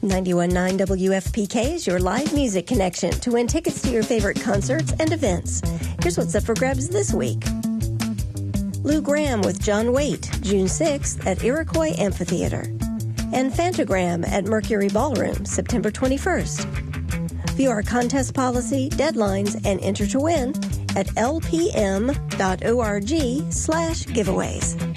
91.9 WFPK is your live music connection to win tickets to your favorite concerts and events. Here's what's up for grabs this week. Lou Gramm with John Waite, June 6th at Iroquois Amphitheater. And Fantagram at Mercury Ballroom, September 21st. View our contest policy, deadlines, and enter to win at lpm.org/giveaways.